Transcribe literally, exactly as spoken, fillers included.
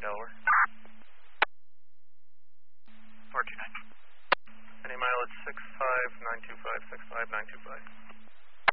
Delaware. four two nine. Any mileage six five nine two five, six five nine two five.